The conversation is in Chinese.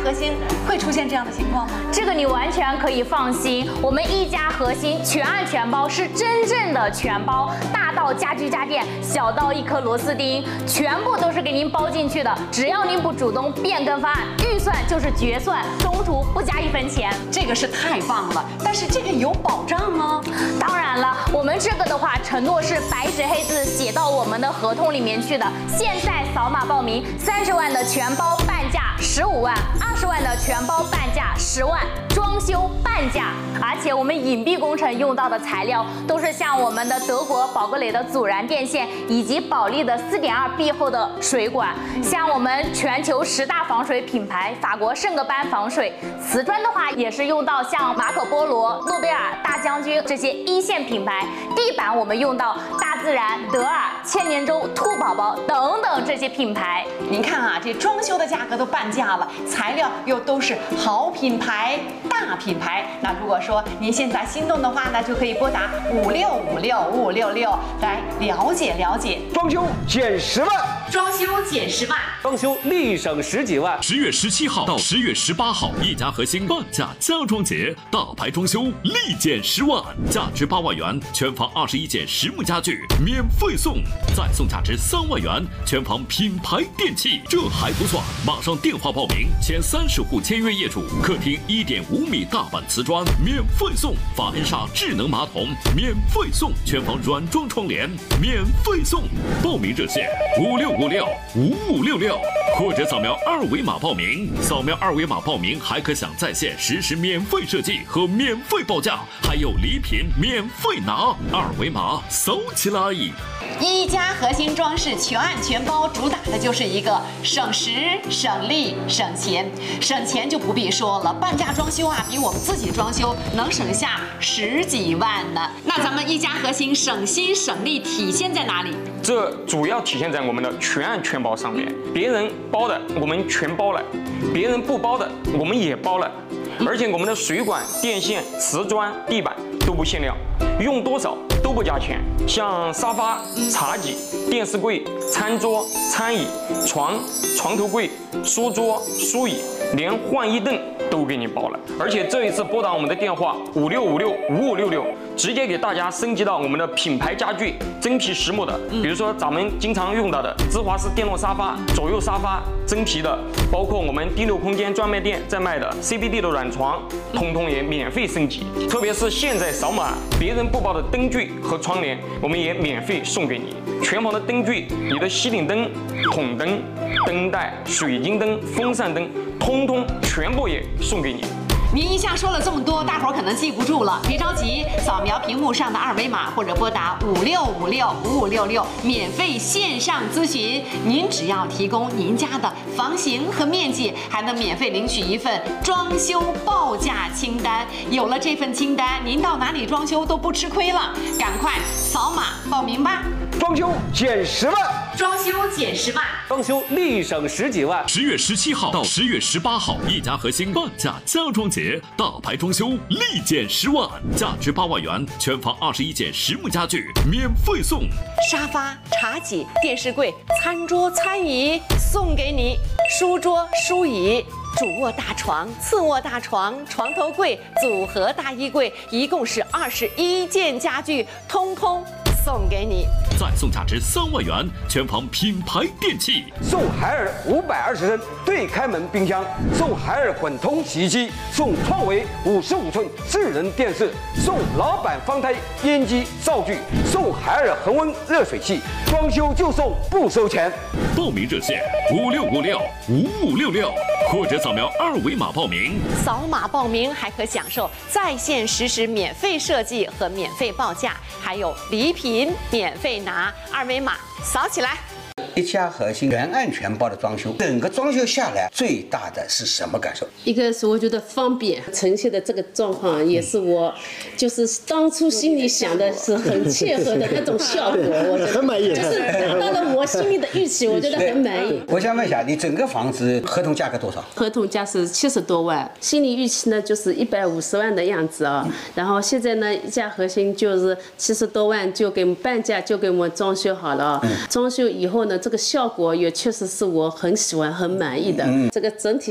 核心会出现这样的情况吗？ 这个你完全可以放心，我们一家核心全案全包是真正的全包，大到家居家电，小到一颗螺丝钉，全部都是给您包进去的。只要您不主动变更方案，预算就是决算，中途不加1分钱。 这个是太棒了，但是这个有保障吗？ 当然了，我们这个的话，承诺是白纸黑字写到我们的合同里面去的。现在扫码报名，30万的全包半价15万，20万的全包半价10万，装修半价。而且我们隐蔽工程用到的材料都是像我们的德国宝格雷的阻燃电线，以及保利的4.2壁厚的水管。像我们全球10大防水品牌，法国圣格班防水。瓷砖的话也是用到像马可波罗、诺贝尔、大将军这些1线品牌。地板我们用到大自然、德尔、千年舟、兔宝宝等等这些品牌。 您看啊，这装修的价格都半价了，材料又都是好品牌、大品牌。那如果说您现在心动的话呢，就可以拨打56565566来了解了解。 装修减10万， 装修减10万， 装修立省10几万。 10月17号到10月18号，一家核心半价家装节，大牌装修立减10万，价值8万元全房21件实木家具免费送，再送价值3万元全房品牌电器。这还不算，马上电话报名，前30户签约业主，客厅1.5米大板瓷砖免费送，法恩莎智能马桶免费送，全房软装窗帘免费送。报名热线56565566，或者扫描2维码报名。扫描2维码报名还可享在线实时免费设计和免费报价，还有礼品免费拿。2维码扫起来！ 一家核心装饰全案全包，主打的就是一个省时、省力、省钱。省钱就不必说了，半价装修啊，比我们自己装修能省下10几万呢。那咱们一家核心省心省力体现在哪里？ 这主要体现在我们的全案全包上面，别人包的我们全包了，别人不包的我们也包了，而且我们的水管、电线、瓷砖、地板都不限量，用多少都不加钱。像沙发、茶几、电视柜、餐桌、餐椅、床头柜、书桌、书椅，连换衣凳都给你包了。而且这一次拨打我们的电话56565566，直接给大家升级到我们的品牌家具，真皮实木的，比如说咱们经常用到的芝华士电动沙发、左右沙发，真皮的，包括我们第6空间专卖店在卖的 CBD 的软床，通通也免费升级。特别是现在扫码，别人不包的灯具和窗帘，我们也免费送给你。全房的灯具，你的吸顶灯、筒灯、灯带、水晶灯、风扇灯，通通全部也送给你。 您一下说了这么多，大伙儿可能记不住了，别着急，扫描屏幕上的2维码或者拨打56565566，免费线上咨询。您只要提供您家的房型和面积，还能免费领取一份装修报价清单。有了这份清单，您到哪里装修都不吃亏了。赶快扫码报名吧！ 装修减10万， 装修减10万， 装修立省10几万。 10月17号到10月18号，一家核心半价家装节，大牌装修立减10万，价值8万元全房21件实木家具免费送。 沙发、茶几、电视柜、餐桌、餐椅送给你，书桌、书椅、主卧大床、次卧大床、床头柜、组合大衣柜，一共是21件家具，通通送给你。 再送价值3万元全房品牌电器， 送海尔520升对开门冰箱，送海尔滚筒洗衣机，送创维55寸智能电视，送老板方胎烟机灶具，送海尔恒温热水器，装修就送不收钱。 报名热线56565566，或者扫描2维码报名。 扫码报名还可享受在线实时免费设计和免费报价，还有礼品免费拿。2维码扫起来。 一家核心全案全包的装修，整个装修下来最大的是什么感受？ 一个是我觉得方便，呈现的这个状况也是我就是当初心里想的是很切合的那种效果，我觉得很满意，就是达到了我心里的预期，我觉得很满意。 我想问一下，你整个房子合同价格多少？ 合同价是70多万，心理预期呢就是150万的样子啊。然后现在呢，一家核心就是70多万就给我们半价就给我们装修好了，装修以后呢，这个效果也确实是我很喜欢、很满意的。这个整体